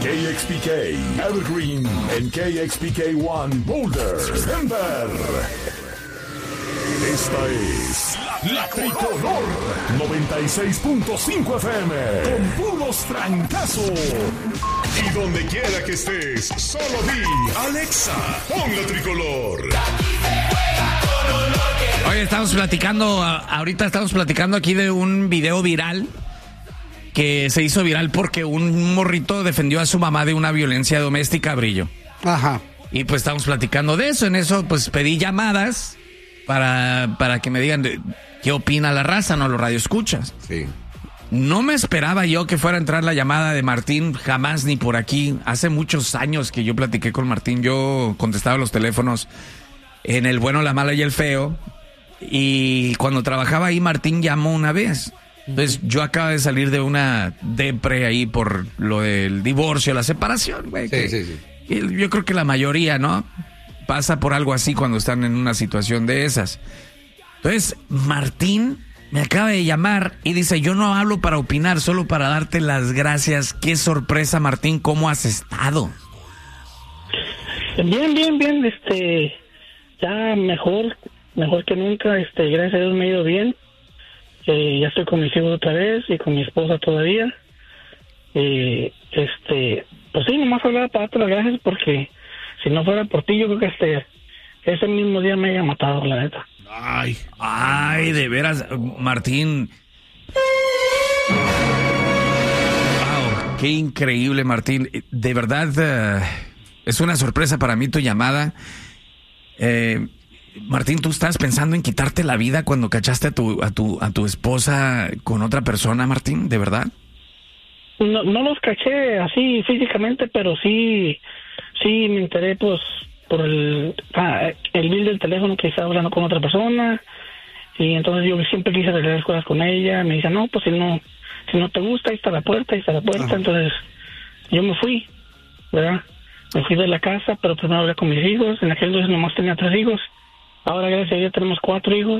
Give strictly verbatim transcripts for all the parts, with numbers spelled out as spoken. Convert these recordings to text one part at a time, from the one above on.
K X P K, Evergreen, en K X P K One, Boulder, Denver. Esta es La Tricolor noventa y seis punto cinco F M, con puros trancazos. Y donde quiera que estés, solo di Alexa, pon La Tricolor. Oye, estamos platicando, ahorita estamos platicando aquí de un video viral que se hizo viral porque un morrito defendió a su mamá de una violencia doméstica, Brillo. Ajá. Y pues estamos platicando de eso. En eso pues pedí llamadas para, para que me digan de, qué opina la raza, ¿no? Los radioescuchas. Sí. No me esperaba yo que fuera a entrar la llamada de Martín, jamás ni por aquí. Hace muchos años que yo platiqué con Martín, yo contestaba los teléfonos en El Bueno, la Mala y el Feo. Y cuando trabajaba ahí, Martín llamó una vez. Entonces, yo acabo de salir de una depre ahí por lo del divorcio, la separación, güey. Sí, que, sí, sí. y yo creo que la mayoría, ¿no? Pasa por algo así cuando están en una situación de esas. Entonces, Martín me acaba de llamar y dice, yo no hablo para opinar, solo para darte las gracias. Qué sorpresa, Martín, ¿cómo has estado? Bien, bien, bien, este, ya mejor, mejor que nunca, este, gracias a Dios me ha ido bien. Eh, ya estoy con mis hijos otra vez y con mi esposa todavía. Eh, este, pues sí, nomás hablaba para darte las gracias porque si no fuera por ti, yo creo que este, ese mismo día me haya matado, la neta. Ay, ay, de veras, Martín. Wow, qué increíble, Martín. De verdad, uh, es una sorpresa para mí tu llamada. Eh, Martín, ¿tú estás pensando en quitarte la vida cuando cachaste a tu, a tu, a tu esposa con otra persona, Martín? ¿De verdad? No, no los caché así físicamente, pero sí, sí me enteré, pues, por el, ah, el bill del teléfono que estaba hablando con otra persona. Y entonces yo siempre quise arreglar las cosas con ella. Me dice, no, pues si no, si no te gusta, ahí está la puerta, ahí está la puerta. Ajá. Entonces yo me fui, ¿verdad? Me fui de la casa, pero primero hablé con mis hijos. En aquel entonces nomás tenía tres hijos. Ahora, gracias a Dios, tenemos cuatro hijos.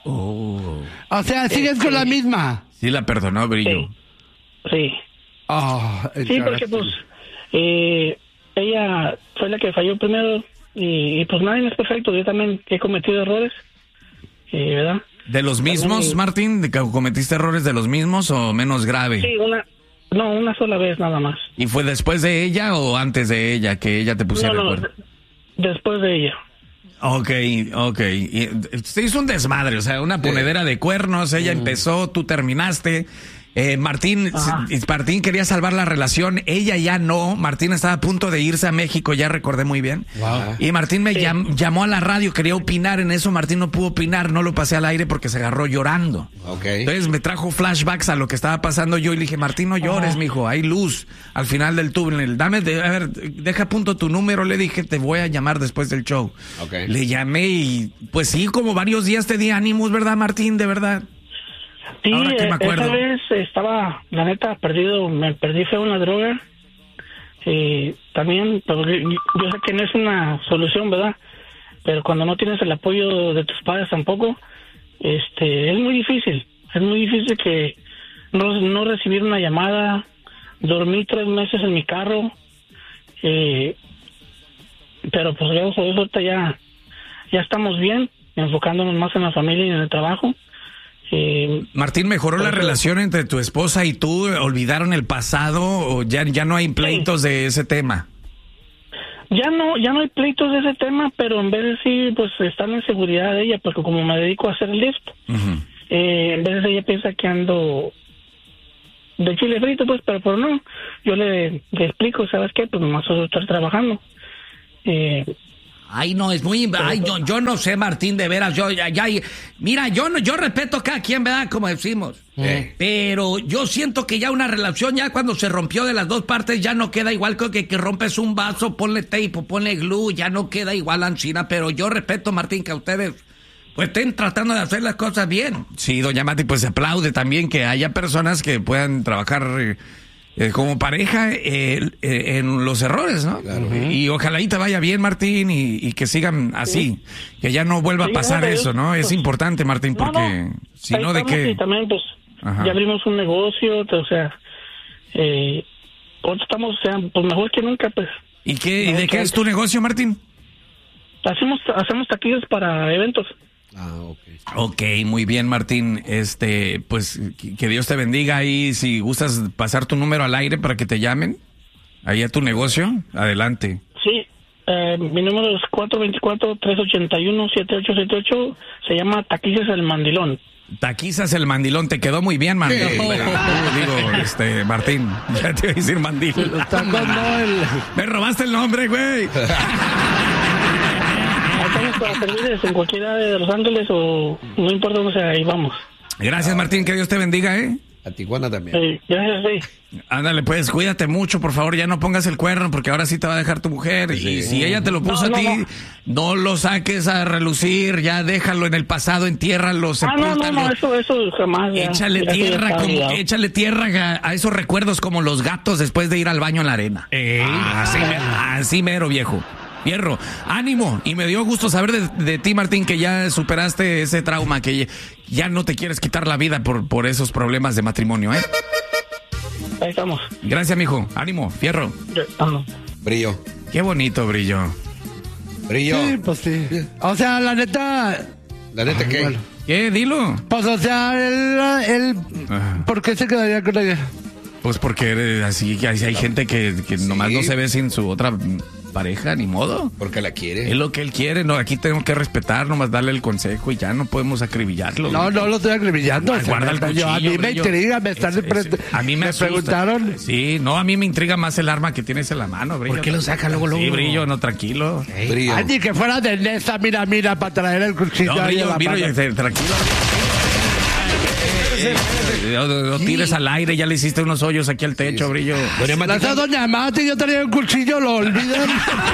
Oh. O sea, ¿sigues este, con la misma? Sí, la perdonó, Brillo. Sí. Sí, oh, sí porque pues eh, ella fue la que falló primero y, y pues nadie es perfecto. Yo también he cometido errores, eh, ¿verdad? ¿De los mismos, también, Martín? ¿De que cometiste errores de los mismos o menos grave? Sí, una, no, una sola vez nada más. ¿Y fue después de ella o antes de ella que ella te pusiera no, no, el cuerno? Después de ella. Ok, ok. Y se hizo un desmadre, o sea, una ponedera de cuernos. Ella mm. empezó, tú terminaste. Eh, Martín, Martín quería salvar la relación, ella ya no. Martín estaba a punto de irse a México, ya recordé muy bien. Wow. Y Martín me sí. llam, llamó a la radio, quería opinar en eso. Martín no pudo opinar, no lo pasé al aire porque se agarró llorando. Okay. Entonces me trajo flashbacks a lo que estaba pasando yo y le dije, Martín, no llores, uh-huh. mijo, hay luz al final del túnel. Dame, de, a ver, deja a punto tu número. Le dije, te voy a llamar después del show. Okay. Le llamé y pues sí, como varios días te di ánimos, ¿verdad, Martín? De verdad. Sí, esa vez estaba, la neta, perdido, me perdí feo en la droga. Eh, también, pero yo, yo sé que no es una solución, ¿verdad? Pero cuando no tienes el apoyo de tus padres tampoco, este, es muy difícil. Es muy difícil que no, no recibir una llamada. Dormí tres meses en mi carro. Eh, pero pues gracias a Dios ahorita ya, ya estamos bien, enfocándonos más en la familia y en el trabajo. Eh, Martín, ¿mejoró la relación entre tu esposa y tú? ¿Olvidaron el pasado o ya, ya no hay pleitos sí. de ese tema? Ya no, ya no hay pleitos de ese tema, pero en vez de sí, pues están en seguridad de ella, porque como me dedico a hacer el lift, uh-huh. eh, en vez de ella piensa que ando de chile frito, pues, pero, pero no, yo le, le explico, ¿sabes qué? Pues nomás solo estar trabajando. Eh, Ay, no, es muy... Ay, yo, yo no sé, Martín, de veras, yo ya... ya mira, yo no, yo respeto a cada quien, ¿verdad? Como decimos. Eh. Pero yo siento que ya una relación, ya cuando se rompió de las dos partes, ya no queda igual que, que rompes un vaso, ponle tape, ponle glue, ya no queda igual ancina. Pero yo respeto, Martín, que a ustedes pues estén tratando de hacer las cosas bien. Sí, doña Mati, pues se aplaude también que haya personas que puedan trabajar... Eh, Eh, como pareja eh, eh, en los errores, ¿no? Claro. Y ojalá y te vaya bien, Martín, y, y que sigan así, sí. que ya no vuelva sí, a pasar no, eso, ¿no? Pues, es importante, Martín, porque no, no. si no, ¿de qué? Y también, pues, Ajá. ya abrimos un negocio, o sea, eh, ahorita estamos, o sea, pues mejor que nunca, pues. ¿Y qué, y de qué es tu negocio, Martín? Hacemos, hacemos taquillas para eventos. Ah, ok. Ok, muy bien, Martín. Este, pues, que Dios te bendiga ahí. Si gustas pasar tu número al aire para que te llamen, ahí a tu negocio, adelante. Sí, eh, mi número es cuatro dos cuatro, tres ocho uno, siete ocho siete ocho. Se llama Taquillas El Mandilón. Taquizas El Mandilón, te quedó muy bien, Mandilón. Sí. Digo, este, Martín, ya te iba a decir Mandil. Los tacos no, el... Me robaste el nombre, güey. Estamos para servirles en cualquier área de Los Ángeles o no importa dónde sea, ahí vamos. Gracias, Martín, que Dios te bendiga, ¿eh? A Tijuana también. Sí, gracias, sí. Ándale, pues, cuídate mucho, por favor, ya no pongas el cuerno, porque ahora sí te va a dejar tu mujer. Sí. Y si ella te lo puso No, a ti, no, no. no lo saques a relucir, ya déjalo en el pasado, entiérralo, Ah, no, no, sepúltalo. no, eso, eso jamás. Ya. Échale Ya, tierra, ya está como, olvidado. échale tierra a, a esos recuerdos como los gatos después de ir al baño en la arena. Ah, así, mero, así mero, viejo. Fierro, ánimo. Y me dio gusto saber de, de ti, Martín, que ya superaste ese trauma, que ya, ya no te quieres quitar la vida por, por esos problemas de matrimonio, ¿eh? Ahí estamos. Gracias, mijo. Ánimo, fierro. Ya, vamos. Brillo. Qué bonito, Brillo. Brillo. Sí, pues sí. O sea, la neta... La neta, ¿qué? bueno. ¿Qué? Dilo. Pues, o sea, él... él Ajá. ¿por qué se quedaría con ella? Pues porque eres así, que hay, hay gente que, que Sí. nomás no se ve sin su otra pareja, ni modo. Porque la quiere. Es lo que él quiere, no, aquí tenemos que respetar, nomás darle el consejo y ya no podemos acribillarlo. No, no lo estoy acribillando. Ah, o sea, guarda el neta, yo- a cuchillo, mí me Brillo. intriga, me están... Es- pre- es- a mí me, me asusta. preguntaron... Sí, no, a mí me intriga más el arma que tienes en la mano, Brillo. ¿Por qué lo saca luego, luego? Sí, Brillo, no, tranquilo. Brillo. Ay, ni que fuera de Nesa, mira, mira, para traer el cuchillo No, ahí en Brillo, la Brillo, mano. te- tranquilo. Eh, No, no, no tires al aire, ya le hiciste unos hoyos aquí al techo, Brillo. Doña Mati, Esa doña Mati, yo tenía un cuchillo, lo olvidan.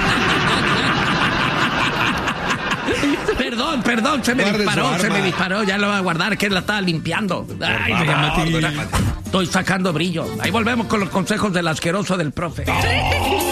Perdón, perdón, se me Guarde su disparó, se arma. me disparó, ya lo voy a guardar, que la estaba limpiando. Ay, favor, doña Mati, doña Mati. estoy sacando brillo. Ahí volvemos con los consejos del asqueroso del profe.